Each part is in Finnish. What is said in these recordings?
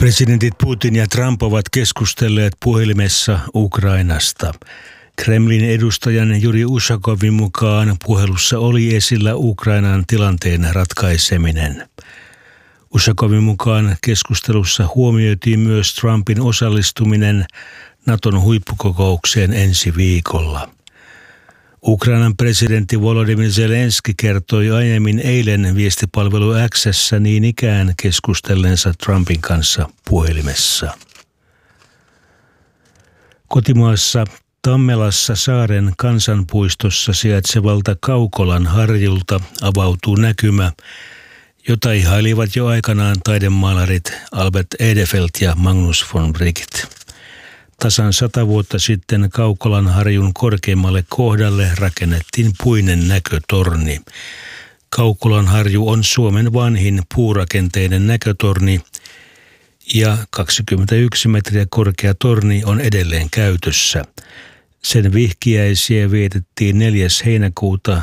Presidentit Putin ja Trump ovat keskustelleet puhelimessa Ukrainasta. Kremlin edustajan Juri Ushakovin mukaan puhelussa oli esillä Ukrainan tilanteen ratkaiseminen. Ushakovin mukaan keskustelussa huomioitiin myös Trumpin osallistuminen Naton huippukokoukseen ensi viikolla. Ukrainan presidentti Volodymyr Zelenski kertoi aiemmin eilen viestipalvelu X:ssä niin ikään keskustellensa Trumpin kanssa puhelimessa. Kotimaassa Tammelassa saaren kansanpuistossa sijaitsevalta Kaukolan harjulta avautuu näkymä, jota ihailivat jo aikanaan taidemaalarit Albert Edelfelt ja Magnus von Wright. Tasan 100 vuotta sitten Kaukolan harjun korkeimmalle kohdalle rakennettiin puinen näkötorni. Kaukolan harju on Suomen vanhin puurakenteinen näkötorni ja 21 metriä korkea torni on edelleen käytössä. Sen vihkiäisiä vietettiin 4. heinäkuuta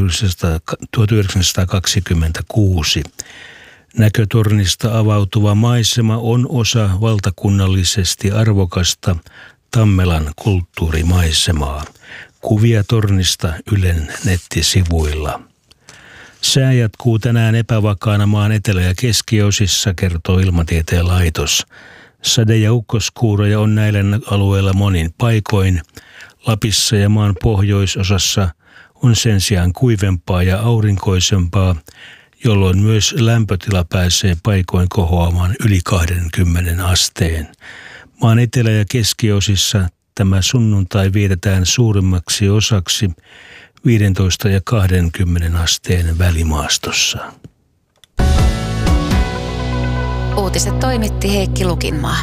1926. Näkötornista avautuva maisema on osa valtakunnallisesti arvokasta Tammelan kulttuurimaisemaa. Kuvia tornista Ylen nettisivuilla. Sää jatkuu tänään epävakaana maan etelä- ja keskiosissa, kertoo Ilmatieteen laitos. Sade- ja ukkoskuuroja on näillä alueilla monin paikoin. Lapissa ja maan pohjoisosassa on sen sijaan kuivempaa ja aurinkoisempaa, jolloin myös lämpötila pääsee paikoin kohoamaan yli 20 asteen. Maan etelä- ja keskiosissa tämä sunnuntai vietetään suurimmaksi osaksi 15 ja 20 asteen välimaastossa. Uutiset toimitti Heikki Lukinmaa.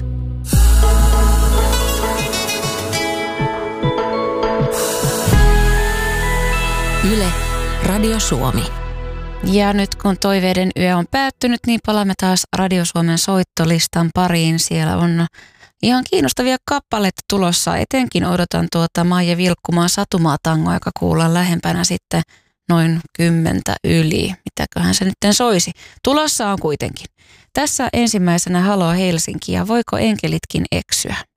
Yle, Radio Suomi. Ja nyt kun toiveiden yö on päättynyt, niin palaamme taas Radio Suomen soittolistan pariin. Siellä on ihan kiinnostavia kappaleita tulossa. Etenkin odotan Maija Vilkkumaan Satumaa-tangoa, joka kuullaan lähempänä sitten noin 10 yli. Mitäköhän se nyt soisi. Tulossa on kuitenkin. Tässä ensimmäisenä Halo Helsinki ja voiko enkelitkin eksyä?